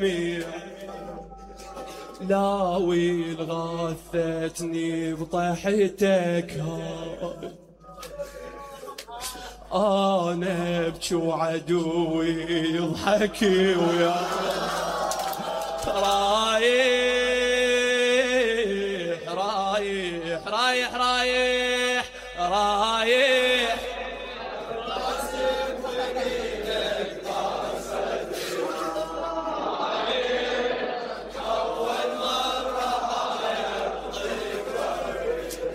لا ويل غثتني بطيحتك انا ابكي وعدوي يضحك ويا رايح